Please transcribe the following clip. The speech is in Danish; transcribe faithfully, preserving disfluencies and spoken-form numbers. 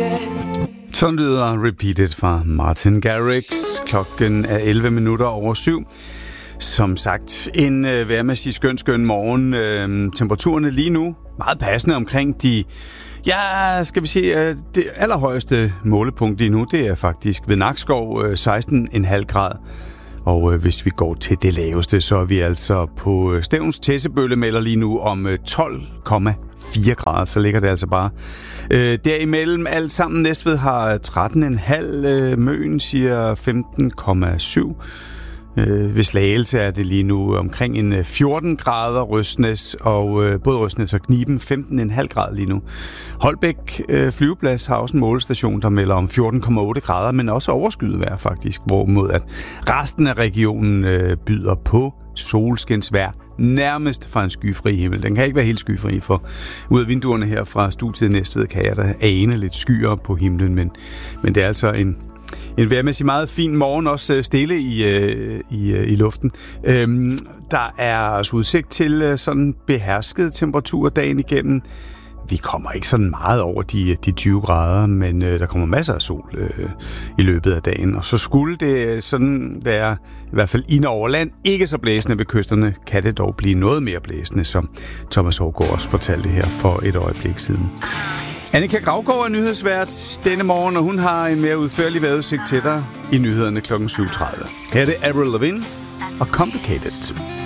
Sådan lyder Repeated fra Martin Garrix. Klokken er elleve minutter over syv. Som sagt, en øh, vejrmæssig skøn, skøn morgen. Øh, temperaturerne lige nu meget passende omkring de, ja, skal vi se, øh, det allerhøjeste målepunkt lige nu, det er faktisk ved Nakskov, øh, seksten komma fem grad. Og øh, hvis vi går til det laveste, så er vi altså på Stevns Tessebølle melder lige nu om øh, tolv komma fire grader, så ligger det altså bare øh, derimellem. Alt sammen Næstved har tretten komma fem, øh, Møn siger femten komma syv. Øh, ved Slagelse er det lige nu omkring en fjorten grader, Røsnæs og øh, både Røsnæs og Kniben femten komma fem grader lige nu. Holbæk øh, flyveplads har også en målestation, der melder om fjorten komma otte grader, men også overskyet vejr faktisk, hvorimod at resten af regionen øh, byder på solskinsvejr nærmest fra en skyfri himmel. Den kan ikke være helt skyfri, for ud af vinduerne her fra studiet Næstved kan jeg da ane lidt skyer på himlen, men, men det er altså en En vejrmæssigt meget fin morgen, også stille i, i, i luften. Øhm, der er altså udsigt til sådan behersket temperatur dagen igennem. Vi kommer ikke sådan meget over de, de tyve grader, men øh, der kommer masser af sol øh, i løbet af dagen. Og så skulle det sådan være, i hvert fald ind over land, ikke så blæsende ved kysterne, kan det dog blive noget mere blæsende, som Thomas Hårgaard også fortalte her for et øjeblik siden. Annika Gravgaard er nyhedsvært denne morgen, og hun har en mere udførlig vejrudsigt til dig i nyhederne klokken syv tredive. Her er det Avril Lavigne og Complicated.